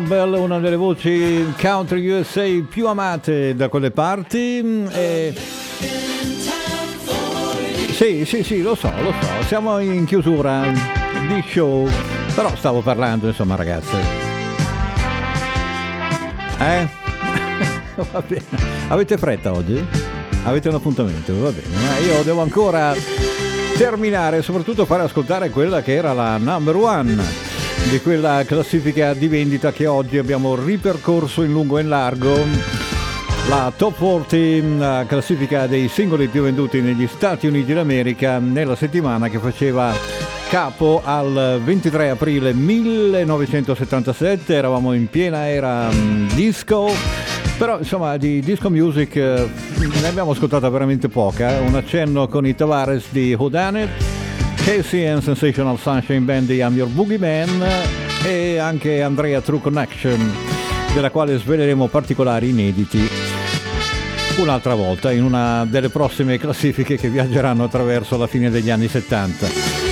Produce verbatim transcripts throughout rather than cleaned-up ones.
Campbell, una delle voci country U S A più amate da quelle parti. E... Sì, sì, sì, lo so, lo so. Siamo in chiusura di show, però stavo parlando, insomma, ragazze. Eh? Va bene. Avete fretta oggi? Avete un appuntamento? Va bene. Ma io devo ancora terminare e soprattutto fare ascoltare quella che era la number one di quella classifica di vendita che oggi abbiamo ripercorso in lungo e in largo, la Top quaranta, la classifica dei singoli più venduti negli Stati Uniti d'America nella settimana che faceva capo al ventitré aprile millenovecentosettantasette. Eravamo in piena era um, disco, però insomma di disco music eh, ne abbiamo ascoltata veramente poca, eh? Un accenno con i Tavares di Who Done It, Casey and Sensational Sunshine Band di I'm Your Boogeyman e anche Andrea True Connection, della quale sveleremo particolari inediti un'altra volta in una delle prossime classifiche che viaggeranno attraverso la fine degli anni settanta.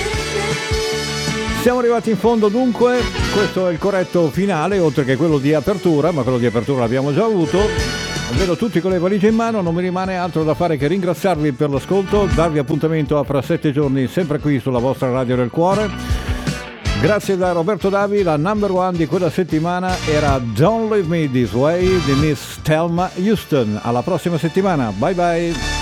Siamo arrivati in fondo dunque, questo è il corretto finale oltre che quello di apertura, ma quello di apertura l'abbiamo già avuto. Vedo tutti con le valigie in mano, non mi rimane altro da fare che ringraziarvi per l'ascolto, darvi appuntamento a fra sette giorni sempre qui sulla vostra Radio del Cuore. Grazie da Roberto Davi, la number one di quella settimana era Don't Leave Me This Way di Miss Thelma Houston. Alla prossima settimana, bye bye!